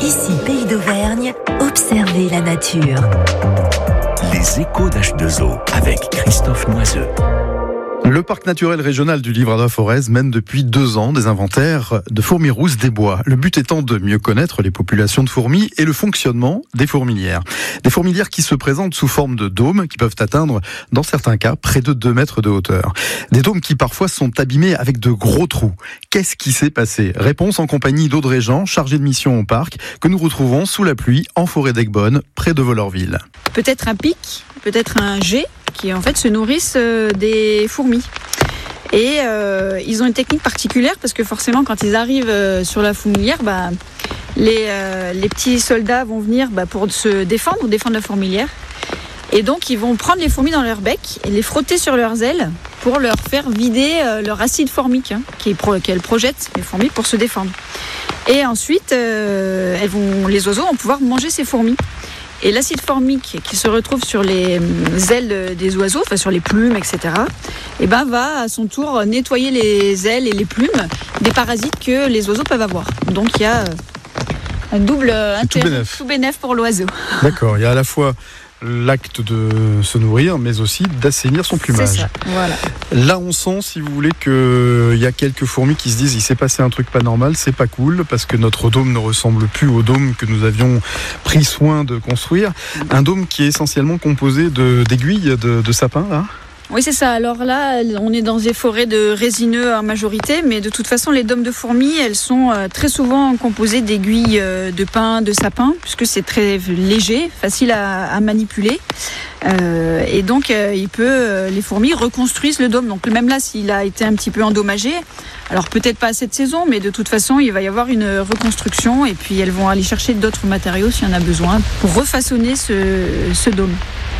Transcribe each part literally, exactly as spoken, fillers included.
Ici, Pays d'Auvergne, observez la nature. Les échos d'H deux O avec Christophe Noiseux. Le parc naturel régional du Livradois-Forez mène depuis deux ans des inventaires de fourmis rousses des bois. Le but étant de mieux connaître les populations de fourmis et le fonctionnement des fourmilières. Des fourmilières qui se présentent sous forme de dômes qui peuvent atteindre, dans certains cas, près de deux mètres de hauteur. Des dômes qui parfois sont abîmés avec de gros trous. Qu'est-ce qui s'est passé ? Réponse en compagnie d'Audrey Jean, chargée de mission au parc, que nous retrouvons sous la pluie en forêt d'Aiguebonne, près de Volorville. Peut-être un pic, peut-être un jet, qui en fait se nourrissent des fourmis. Et euh, ils ont une technique particulière parce que forcément quand ils arrivent euh, sur la fourmilière, bah, les, euh, les petits soldats vont venir bah, pour se défendre, défendre la fourmilière. Et donc ils vont prendre les fourmis dans leur bec et les frotter sur leurs ailes pour leur faire vider euh, leur acide formique hein, qu'elles projettent, les fourmis, pour se défendre. Et ensuite, euh, elles vont, les oiseaux vont pouvoir manger ces fourmis. Et l'acide formique qui se retrouve sur les ailes des oiseaux, enfin sur les plumes, et cetera, et ben va à son tour nettoyer les ailes et les plumes des parasites que les oiseaux peuvent avoir. Donc il y a un double intérêt, tout bénef pour l'oiseau. D'accord, il y a à la fois l'acte de se nourrir, mais aussi d'assainir son plumage. C'est ça, voilà. Là, on sent, si vous voulez, qu'il y a quelques fourmis qui se disent il s'est passé un truc pas normal, c'est pas cool, parce que notre dôme ne ressemble plus au dôme que nous avions pris soin de construire. Un dôme qui est essentiellement composé de, d'aiguilles de, de sapin, là. Oui, c'est ça. Alors là, on est dans des forêts de résineux en majorité, mais de toute façon, les dômes de fourmis, elles sont très souvent composées d'aiguilles de pin, de sapin, puisque c'est très léger, facile à, à manipuler. Euh, et donc, euh, il peut, euh, les fourmis reconstruisent le dôme. Donc même là, s'il a été un petit peu endommagé, alors peut-être pas à cette saison, mais de toute façon, il va y avoir une reconstruction, et puis elles vont aller chercher d'autres matériaux s'il y en a besoin pour refaçonner ce, ce dôme.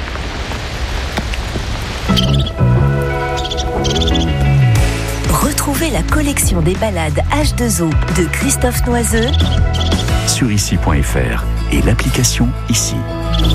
Retrouvez la collection des balades H deux O de Christophe Noiseux sur ici point f r et l'application Ici.